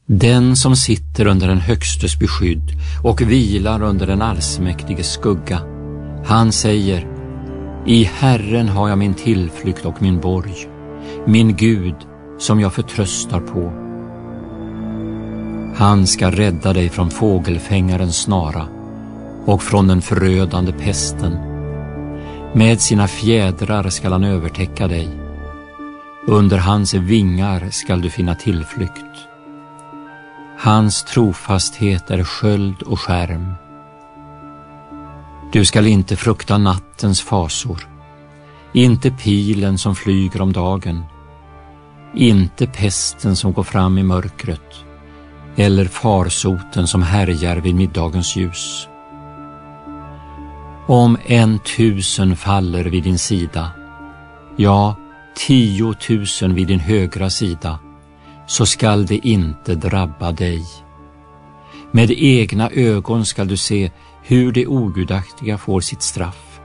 Den som sitter under den högstes beskydd och vilar under den allsmäktiges skugga, han säger: I Herren har jag min tillflykt och min borg, min Gud som jag förtröstar på. Han ska rädda dig från fågelfängarens snara och från den förödande pesten. Med sina fjädrar skall han övertäcka dig. Under hans vingar skall du finna tillflykt. Hans trofasthet är sköld och skärm. Du skall inte frukta nattens fasor, inte pilen som flyger om dagen, inte pesten som går fram i mörkret, eller farsoten som härjar vid middagens ljus. Om 1000 faller vid din sida, ja, 10 000 vid din högra sida, så skall det inte drabba dig. Med egna ögon skall du se hur de ogudaktiga får sitt straff.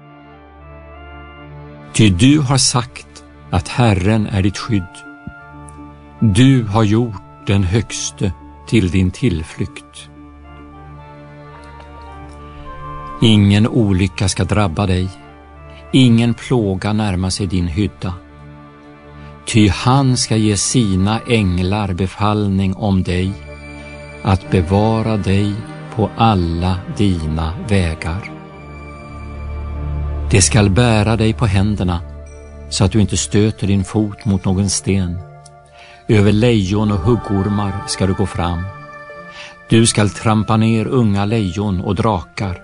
Ty du har sagt att Herren är ditt skydd. Du har gjort den högste till din tillflykt. Ingen olycka ska drabba dig, ingen plåga närma sig din hydda. Ty han ska ge sina änglar befallning om dig, att bevara dig på alla dina vägar. De skall bära dig på händerna, så att du inte stöter din fot mot någon sten. Över lejon och huggormar ska du gå fram. Du skall trampa ner unga lejon och drakar.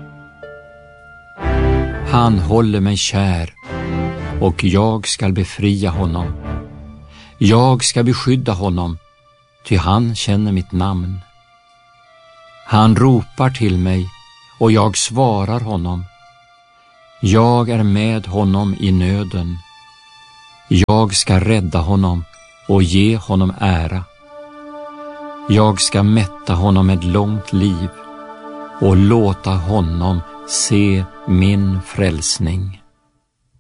Han håller mig kär, och jag skall befria honom. Jag ska beskydda honom, ty han känner mitt namn. Han ropar till mig, och jag svarar honom. Jag är med honom i nöden. Jag ska rädda honom och ge honom ära. Jag ska mätta honom med långt liv och låta honom se min frälsning.